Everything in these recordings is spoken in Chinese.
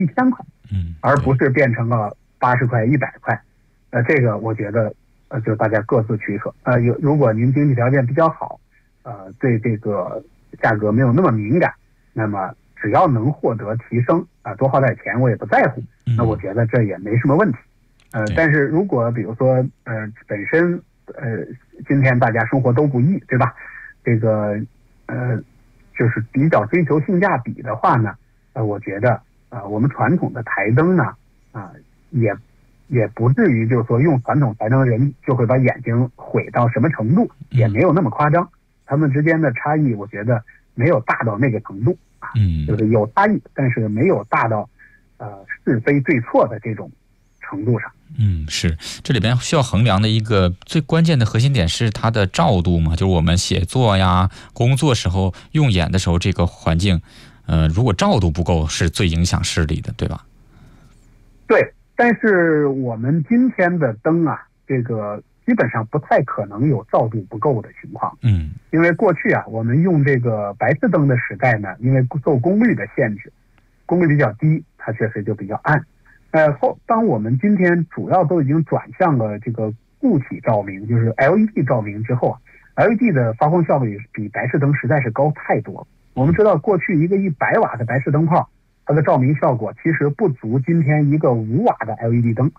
1000块，而不是变成了80块、100块。这个我觉得就大家各自取舍。如果您经济条件比较好，对这个价格没有那么敏感，那么只要能获得提升多花点钱我也不在乎，那我觉得这也没什么问题。但是如果比如说本身今天大家生活都不易，对吧？这个就是比较追求性价比的话呢，我觉得我们传统的台灯呢也不至于就是说用传统台灯人就会把眼睛毁到什么程度，也没有那么夸张。他们之间的差异我觉得没有大到那个程度就是有差异，但是没有大到是非对错的这种程度上。 是，这里边需要衡量的一个最关键的核心点是它的照度嘛，就是我们写作呀、工作时候用眼的时候，这个环境，如果照度不够，是最影响视力的，对吧？ 对，但是我们今天的灯这个基本上不太可能有照度不够的情况。因为过去我们用这个白炽灯的时代呢，因为受功率的限制，功率比较低，它确实就比较暗。当我们今天主要都已经转向了这个固体照明，就是 LED 照明之后LED 的发光效率比白炽灯实在是高太多了。我们知道过去一个100瓦的白炽灯泡，它的照明效果其实不足今天一个5瓦的 LED 灯。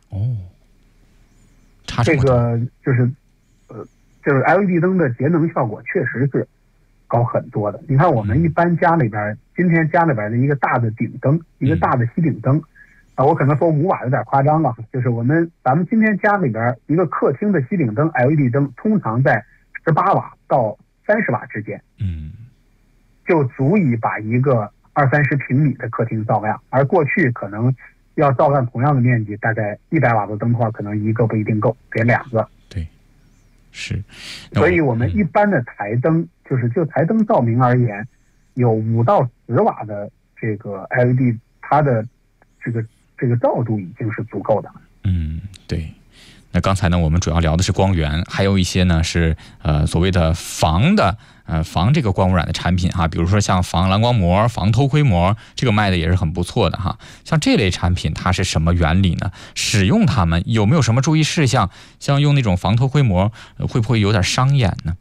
这个就是 LED 灯的节能效果确实是高很多的。你看我们一般家里边，今天家里边的一个大的顶灯，一个大的吸顶灯我可能说5瓦有点夸张了，就是咱们今天家里边一个客厅的吸顶灯 LED 灯通常在18瓦到30瓦之间，就足以把一个20-30平米的客厅照亮。而过去可能要照亮同样的面积，大概100瓦的灯泡可能一个不一定够，得2个。 对，是。 所以我们一般的台灯，就台灯照明而言，有5到10瓦的这个 LED， 它的这个照度已经是足够的。 对。那刚才呢，我们主要聊的是光源，还有一些呢是所谓的防这个光污染的产品比如说像防蓝光膜、防偷窥膜，这个卖的也是很不错的像这类产品它是什么原理呢？使用它们有没有什么注意事项？像用那种防偷窥膜会不会有点伤眼呢？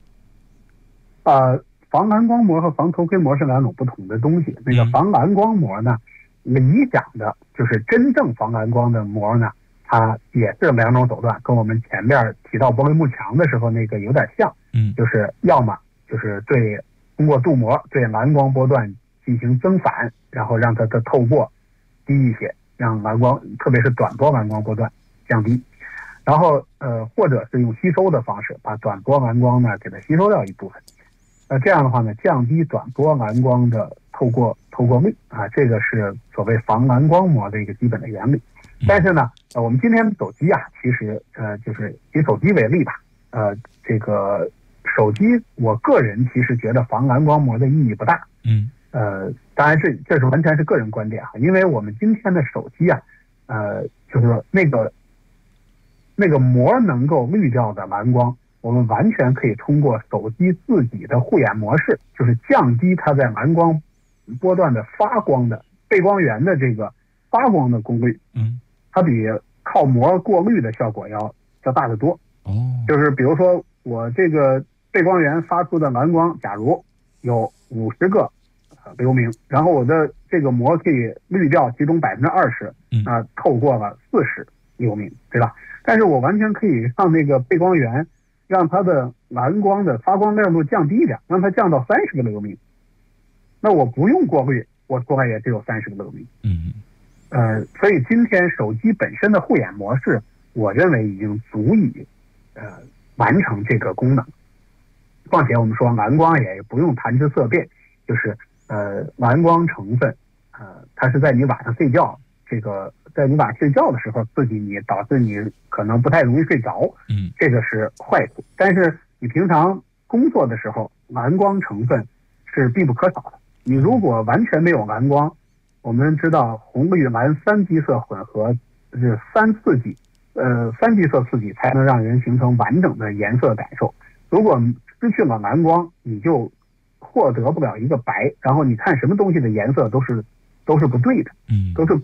防蓝光膜和防偷窥膜是2种不同的东西。那个防蓝光膜呢，理想的就是真正防蓝光的膜呢，它也是2种手段，跟我们前面提到玻璃幕墙的时候那个有点像。就是要么就是通过镀膜对蓝光波段进行增反，然后让它的透过低一些，让蓝光特别是短波蓝光波段降低。然后或者是用吸收的方式把短波蓝光呢给它吸收掉一部分。这样的话呢，降低短波蓝光的透过率这个是所谓防蓝光膜的一个基本的原理。但是呢，我们今天手机其实就是以手机为例吧，这个手机我个人其实觉得防蓝光膜的意义不大。当然这是完全是个人观点因为我们今天的手机就是说那个膜能够滤掉的蓝光，我们完全可以通过手机自己的护眼模式，就是降低它在蓝光波段的发光的背光源的这个发光的功率。它比靠膜过滤的效果要大得多。就是比如说我这个背光源发出的蓝光，假如有50个流明，然后我的这个膜可以滤掉其中20%，透过了40流明，对吧？但是我完全可以让那个背光源让它的蓝光的发光亮度降低一点，让它降到30个流明。那我不用过滤，我出来也只有30个流明。所以今天手机本身的护眼模式，我认为已经足以完成这个功能。况且我们说蓝光也不用谈之色变，就是蓝光成分它是在你晚上睡觉，在你晚上睡觉的时候刺激你，导致你可能不太容易睡着，这个是坏处。但是你平常工作的时候，蓝光成分是必不可少的。你如果完全没有蓝光，我们知道红绿蓝3基色混合是3基色刺激才能让人形成完整的颜色感受。如果失去了蓝光，你就获得不了一个白，然后你看什么东西的颜色都是都是不对的，都是